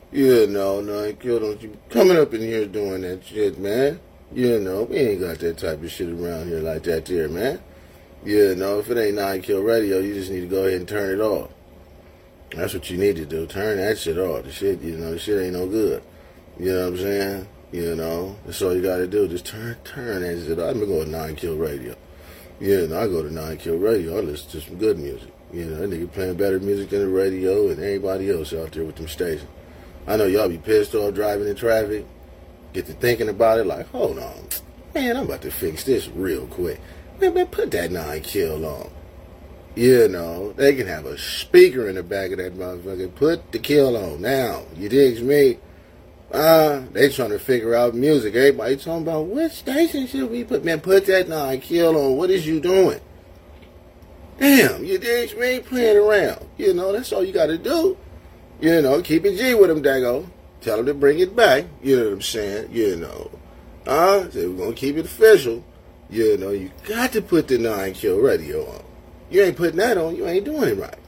Nine Kill, don't you coming up in here doing that shit, man. We ain't got that type of shit around here like that there, man. If it ain't 9 Kill Radio, you just need to go ahead and turn it off. That's what you need to do. Turn that shit off. The shit, the shit ain't no good. You know what I'm saying? That's all you gotta do. Just turn that shit off. I'm gonna go to 9 Kill Radio. I go to 9 Kill Radio. I listen to some good music. That nigga playing better music than the radio and everybody else out there with them stations. I know y'all be pissed off driving in traffic. Get to thinking about it like, hold on. Man, I'm about to fix this real quick. Man, put that 9 Kill on. They can have a speaker in the back of that motherfucker. Put the Kill on now. You dig me? They trying to figure out music. Everybody talking about which station should we put? Man, put that 9 Kill on. What is you doing? Damn, you dig me? Playing around. That's all you got to do. Keep it G with them, dago. Tell them to bring it back. You know what I'm saying? Say we're going to keep it official. You got to put the 9 Kill Radio on. You ain't putting that on, you ain't doing it right.